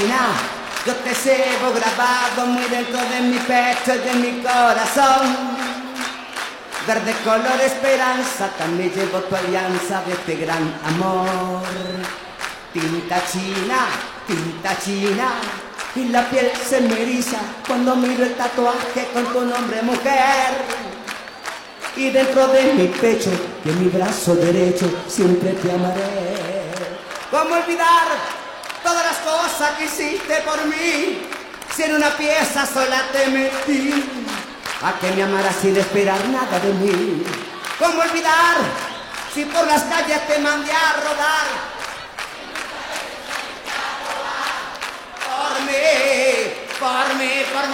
Yo te llevo grabado muy dentro de mi pecho y de mi corazón. Verde color esperanza, también llevo tu alianza de este gran amor. Tinta china, y la piel se me eriza cuando miro el tatuaje con tu nombre, mujer. Y dentro de mi pecho y en mi brazo derecho siempre te amaré. ¿Cómo olvidar todas las cosas que hiciste por mí? Si en una pieza sola te metí, a que me amaras sin esperar nada de mí. ¿Cómo olvidar si por las calles te mandé a rodar? Por mí, por mí, por mí.